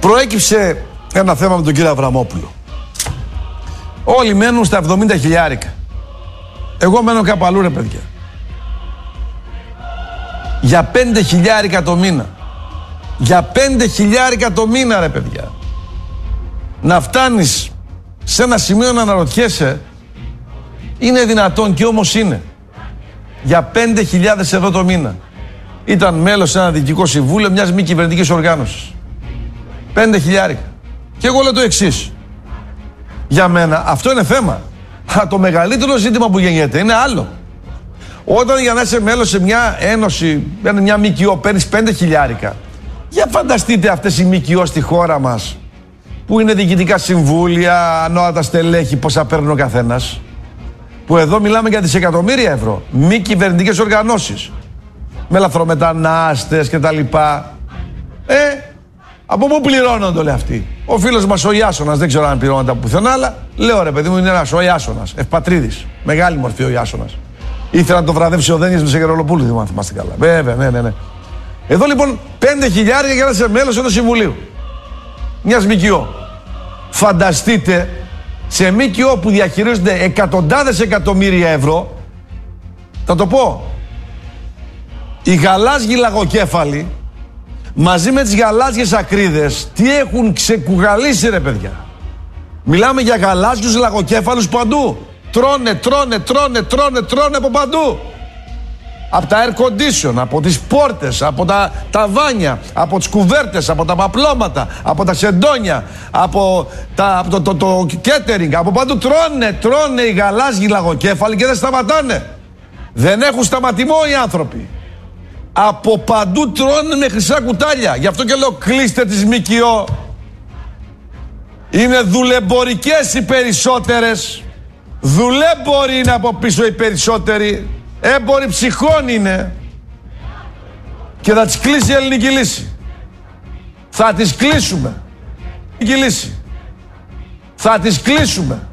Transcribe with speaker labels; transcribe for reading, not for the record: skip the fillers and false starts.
Speaker 1: Προέκυψε ένα θέμα με τον κύριο Αβραμόπουλο. Όλοι μένουν στα 70 χιλιάρικα. Εγώ μένω κάπου αλλού, ρε παιδιά. Για 5 χιλιάρικα το μήνα. Για 5 χιλιάρικα το μήνα, ρε παιδιά. Να φτάνεις σε ένα σημείο να αναρωτιέσαι, είναι δυνατόν? Και όμως είναι. Για 5.000 ευρώ το μήνα. Ήταν μέλος σε ένα διοικητικό συμβούλιο μιας μη κυβερνητικής οργάνωσης. 5 χιλιάρικα. Και εγώ λέω το εξής. Για μένα αυτό είναι θέμα. Το μεγαλύτερο ζήτημα που γεννιέται είναι άλλο. Όταν για να είσαι μέλος σε μια ένωση, μια ΜΚΟ, παίρνεις 5 χιλιάρικα. Για φανταστείτε αυτές οι ΜΚΟ στη χώρα μας, που είναι διοικητικά συμβούλια, ανώτατα στελέχη, πόσα παίρνει ο καθένας. Που εδώ μιλάμε για δισεκατομμύρια ευρώ. Μη κυβερνητικές οργανώσεις. Με λαθρομετανάστες και τα λοιπά. Από πού πληρώνονται όλοι αυτοί? Ο φίλος μας ο Ιάσονας, δεν ξέρω αν πληρώνονται από πουθενά, αλλά λέω ρε παιδί μου, είναι ένας ο Ιάσονας, ευπατρίδης. Μεγάλη μορφή ο Ιάσονας. Ήθελα να το βραδεύσει ο Δένιας με σε Γερολοπούλου, αν θυμάστε καλά. Βέβαια, ναι. Εδώ λοιπόν 5 χιλιάρια για να είσαι μέλος ενός συμβουλίου. Μιας ΜΚΟ. Φανταστείτε σε ΜΚΟ που διαχειρίζονται εκατοντάδες εκατομμύρια ευρώ, θα το πω, οι γαλάζιοι λαγοκέφαλοι μαζί με τις γαλάζιες ακρίδες, τι έχουν ξεκουγαλίσει, ρε παιδιά. Μιλάμε για γαλάζιους λαγοκέφαλους παντού. Τρώνε από παντού. Από τα air condition, από τις πόρτες, από τα ταβάνια, από τις κουβέρτες, από τα παπλώματα, από τα σεντόνια, από το catering, από παντού τρώνε οι γαλάζιοι λαγοκέφαλοι και δεν σταματάνε. Δεν έχουν σταματημό οι άνθρωποι. Από παντού τρώνε με χρυσά κουτάλια. Γι' αυτό και λέω κλείστε τις ΜΚΟ. Είναι δουλεμπορικές οι περισσότερες. Δουλέμποροι είναι από πίσω οι περισσότεροι. Έμποροι ψυχών είναι. Και θα τις κλείσει η ελληνική λύση. Θα τις κλείσουμε. Η λύση. Θα τις κλείσουμε.